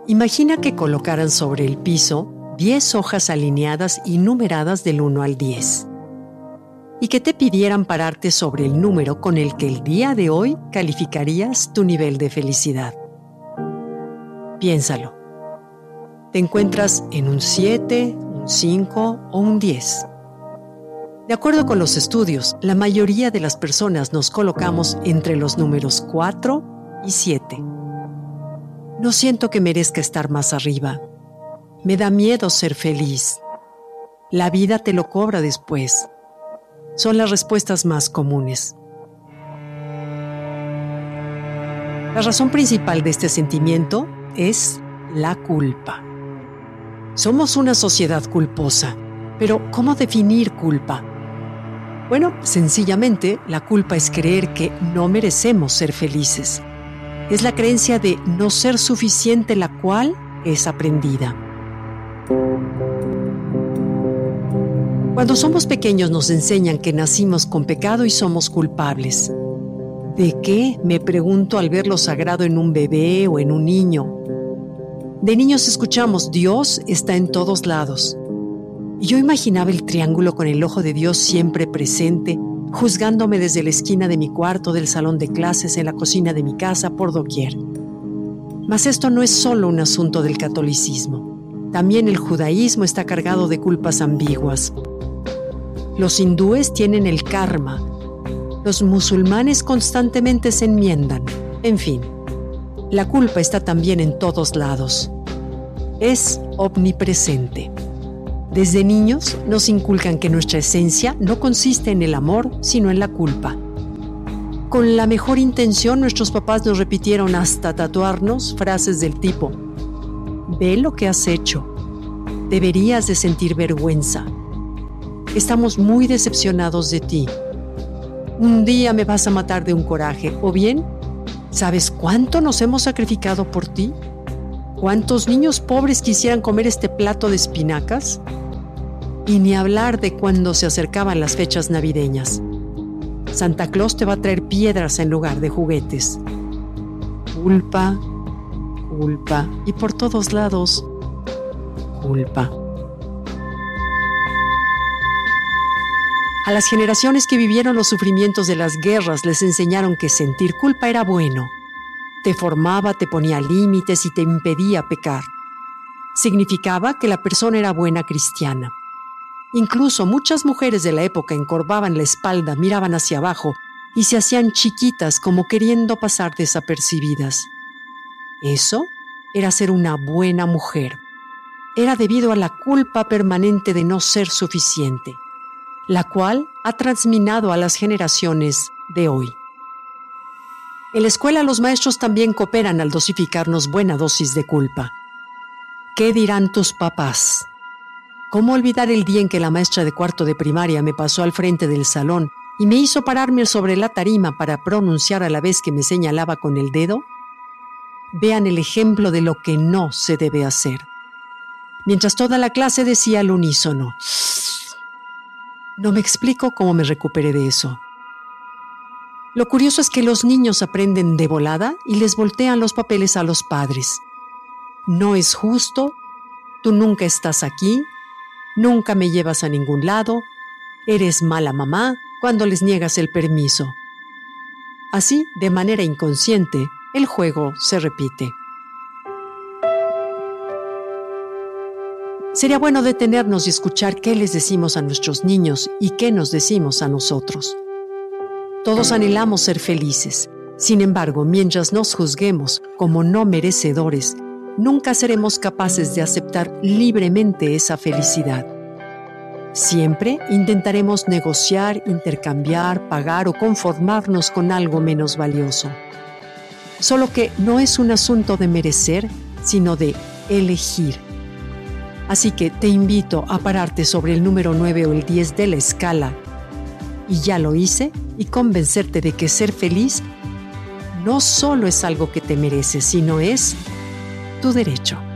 Imagina que colocaran sobre el piso 10 hojas alineadas y numeradas del 1 al 10, y que te pidieran pararte sobre el número con el que el día de hoy calificarías tu nivel de felicidad. Piénsalo. ¿Te encuentras en un 7, un 5 o un 10? De acuerdo con los estudios, la mayoría de las personas nos colocamos entre los números 4 y 7. No siento que merezca estar más arriba. Me da miedo ser feliz. La vida te lo cobra después. Son las respuestas más comunes. La razón principal de este sentimiento es la culpa. Somos una sociedad culposa, pero ¿cómo definir culpa? Bueno, sencillamente, la culpa es creer que no merecemos ser felices. Es la creencia de no ser suficiente, la cual es aprendida. Cuando somos pequeños nos enseñan que nacimos con pecado y somos culpables. ¿De qué? Me pregunto al ver lo sagrado en un bebé o en un niño. De niños escuchamos, Dios está en todos lados. Y yo imaginaba el triángulo con el ojo de Dios siempre presente, juzgándome desde la esquina de mi cuarto, del salón de clases, en la cocina de mi casa, por doquier. Mas esto no es solo un asunto del catolicismo. También el judaísmo está cargado de culpas ambiguas. Los hindúes tienen el karma. Los musulmanes constantemente se enmiendan. En fin, la culpa está también en todos lados. Es omnipresente. Desde niños nos inculcan que nuestra esencia no consiste en el amor, sino en la culpa. Con la mejor intención, nuestros papás nos repitieron hasta tatuarnos frases del tipo: ve lo que has hecho, deberías de sentir vergüenza, estamos muy decepcionados de ti, un día me vas a matar de un coraje, o bien, ¿sabes cuánto nos hemos sacrificado por ti? ¿Cuántos niños pobres quisieran comer este plato de espinacas? Y ni hablar de cuando se acercaban las fechas navideñas. Santa Claus te va a traer piedras en lugar de juguetes. Culpa, culpa, y por todos lados, culpa. A las generaciones que vivieron los sufrimientos de las guerras les enseñaron que sentir culpa era bueno. Te formaba, te ponía límites y te impedía pecar. Significaba que la persona era buena cristiana. Incluso muchas mujeres de la época encorvaban la espalda, miraban hacia abajo y se hacían chiquitas como queriendo pasar desapercibidas. Eso era ser una buena mujer. Era debido a la culpa permanente de no ser suficiente, la cual ha transminado a las generaciones de hoy. En la escuela los maestros también cooperan al dosificarnos buena dosis de culpa. ¿Qué dirán tus papás? ¿Cómo olvidar el día en que la maestra de cuarto de primaria me pasó al frente del salón y me hizo pararme sobre la tarima para pronunciar a la vez que me señalaba con el dedo? Vean el ejemplo de lo que no se debe hacer. Mientras toda la clase decía al unísono. No me explico cómo me recuperé de eso. Lo curioso es que los niños aprenden de volada y les voltean los papeles a los padres. No es justo, tú nunca estás aquí, nunca me llevas a ningún lado, eres mala mamá cuando les niegas el permiso. Así, de manera inconsciente, el juego se repite. Sería bueno detenernos y escuchar qué les decimos a nuestros niños y qué nos decimos a nosotros. Todos anhelamos ser felices. Sin embargo, mientras nos juzguemos como no merecedores, nunca seremos capaces de aceptar libremente esa felicidad. Siempre intentaremos negociar, intercambiar, pagar o conformarnos con algo menos valioso. Solo que no es un asunto de merecer, sino de elegir. Así que te invito a pararte sobre el número 9 o el 10 de la escala, y ya lo hice, y convencerte de que ser feliz no solo es algo que te mereces, sino es tu derecho.